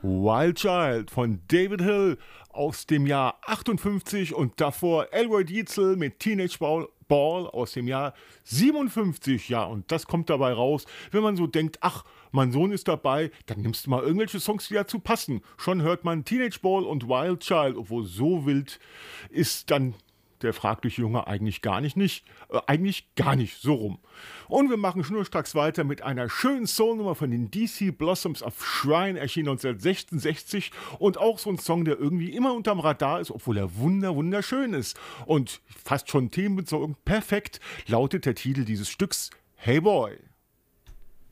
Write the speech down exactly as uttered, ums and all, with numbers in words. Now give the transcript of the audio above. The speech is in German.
Wild Child von David Hill aus dem Jahr achtundfünfzig und davor Elroy Dietzel mit Teenage Ball, Ball aus dem Jahr siebenundfünfzig. Ja, und das kommt dabei raus, wenn man so denkt, ach, mein Sohn ist dabei, dann nimmst du mal irgendwelche Songs, die dazu passen. Schon hört man Teenage Ball und Wild Child, obwohl so wild ist dann der fragliche Junge eigentlich gar nicht, nicht äh, eigentlich gar nicht, so rum. Und wir machen schnurstracks weiter mit einer schönen Soulnummer von den D C Blossoms of Shrine, erschien neunzehnhundertsechsundsechzig und auch so ein Song, der irgendwie immer unterm Radar ist, obwohl er wunder, wunderschön ist. Und fast schon themenbezogen perfekt lautet der Titel dieses Stücks Hey Boy.